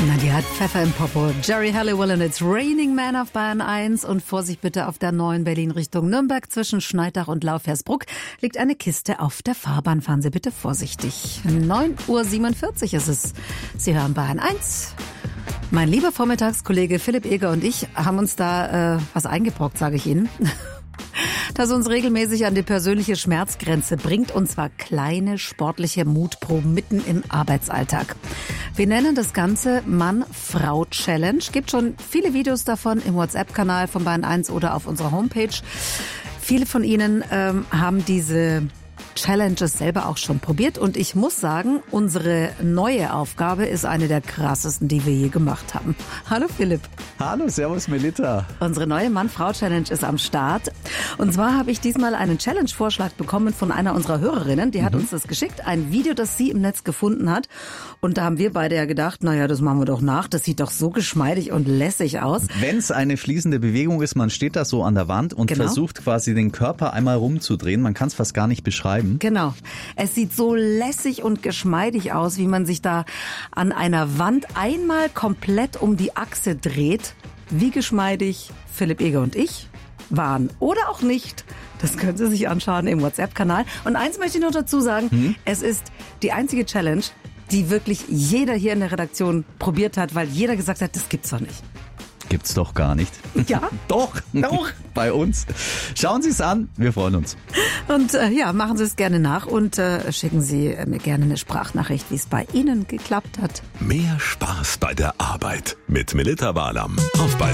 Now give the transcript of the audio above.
Na, die hat Pfeffer im Popo. Jerry Halliwell and It's Raining Man auf Bayern 1. Und Vorsicht bitte auf der 9 Berlin Richtung Nürnberg. Zwischen Schneidach und Laufhersbruck liegt eine Kiste auf der Fahrbahn. Fahren Sie bitte vorsichtig. 9:47 Uhr ist es. Sie hören Bayern 1. Mein lieber Vormittagskollege Philipp Eger und ich haben uns da was eingebrockt, sage ich Ihnen. Das uns regelmäßig an die persönliche Schmerzgrenze bringt, und zwar kleine sportliche Mutproben mitten im Arbeitsalltag. Wir nennen das Ganze Mann-Frau-Challenge. Gibt schon viele Videos davon im WhatsApp-Kanal von Bayern 1 oder auf unserer Homepage. Viele von Ihnen haben diese Challenges selber auch schon probiert, und ich muss sagen, unsere neue Aufgabe ist eine der krassesten, die wir je gemacht haben. Hallo Philipp. Hallo, servus Melita. Unsere neue Mann-Frau-Challenge ist am Start. Und zwar habe ich diesmal einen Challenge-Vorschlag bekommen von einer unserer Hörerinnen. Die hat uns das geschickt, ein Video, das sie im Netz gefunden hat. Und da haben wir beide ja gedacht, naja, das machen wir doch nach. Das sieht doch so geschmeidig und lässig aus. Wenn es eine fließende Bewegung ist, man steht da so an der Wand und versucht quasi den Körper einmal rumzudrehen. Man kann es fast gar nicht beschreiben. Genau. Es sieht so lässig und geschmeidig aus, wie man sich da an einer Wand einmal komplett um die Achse dreht. Wie geschmeidig Philipp Eger und ich waren oder auch nicht. Das können Sie sich anschauen im WhatsApp-Kanal. Und eins möchte ich noch dazu sagen, es ist die einzige Challenge, die wirklich jeder hier in der Redaktion probiert hat, weil jeder gesagt hat, das gibt's doch nicht. Gibt's doch gar nicht. Ja. Doch. Bei uns. Schauen Sie es an, wir freuen uns. Und machen Sie es gerne nach und schicken Sie mir gerne eine Sprachnachricht, wie es bei Ihnen geklappt hat. Mehr Spaß bei der Arbeit mit Melita Walam auf Bayern